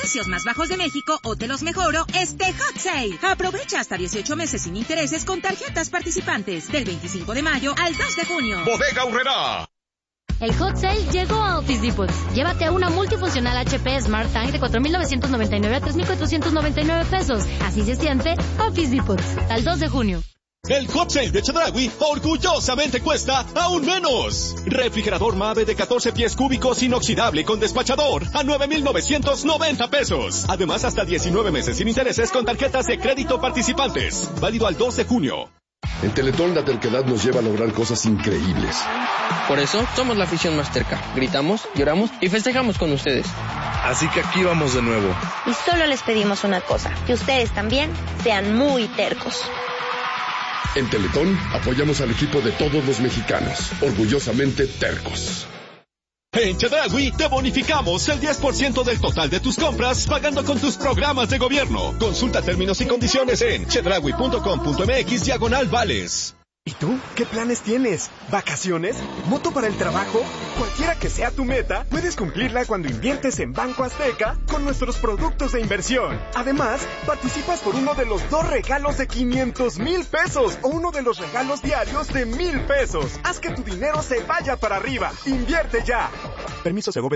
precios más bajos de México o te los mejoro este Hot Sale. Aprovecha hasta 18 meses sin intereses con tarjetas participantes del 25 de mayo al 2 de junio. Bodega Aurrerá. El Hot Sale llegó a Office Depot. Llévate a una multifuncional HP Smart Tank de 4,999 a 3,499 pesos. Así se siente Office Depot. Al 2 de junio. El Hot Sale de Chedraui orgullosamente cuesta aún menos. Refrigerador Mave de 14 pies cúbicos inoxidable con despachador a 9,990 pesos. Además, hasta 19 meses sin intereses con tarjetas de crédito participantes. Válido al 2 de junio. En Teletón la terquedad nos lleva a lograr cosas increíbles. Por eso somos la afición más terca. Gritamos, lloramos y festejamos con ustedes. Así que aquí vamos de nuevo. Y solo les pedimos una cosa, que ustedes también sean muy tercos. En Teletón apoyamos al equipo de todos los mexicanos, orgullosamente tercos. En Chedraui te bonificamos el 10% del total de tus compras pagando con tus programas de gobierno. Consulta términos y condiciones en chedraui.com.mx/vales. ¿Y tú? ¿Qué planes tienes? ¿Vacaciones? ¿Moto para el trabajo? Cualquiera que sea tu meta, puedes cumplirla cuando inviertes en Banco Azteca con nuestros productos de inversión. Además, participas por uno de los 2 regalos de 500,000 pesos o uno de los regalos diarios de 1,000 pesos. Haz que tu dinero se vaya para arriba. ¡Invierte ya! Permiso Segov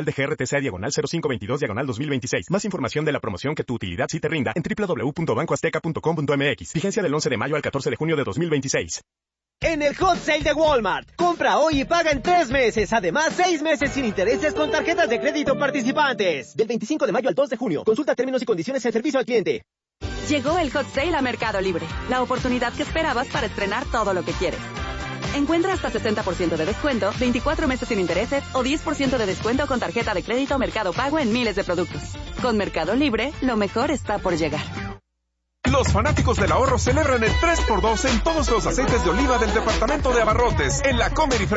SG/DGRTC/0522/2026. Más información de la promoción que tu utilidad sí te rinda en www.bancoazteca.com.mx. Vigencia del 11 de mayo al 14 de junio de 2026. En el Hot Sale de Walmart, compra hoy y paga en 3 meses. Además, 6 meses sin intereses con tarjetas de crédito participantes. Del 25 de mayo al 2 de junio. Consulta términos y condiciones en servicio al cliente. Llegó el Hot Sale a Mercado Libre. La oportunidad que esperabas para estrenar todo lo que quieres. Encuentra hasta 60% de descuento, 24 meses sin intereses o 10% de descuento con tarjeta de crédito Mercado Pago en miles de productos. Con Mercado Libre, lo mejor está por llegar. Los fanáticos del ahorro celebran el 3x2 en todos los aceites de oliva del departamento de abarrotes en la Comer y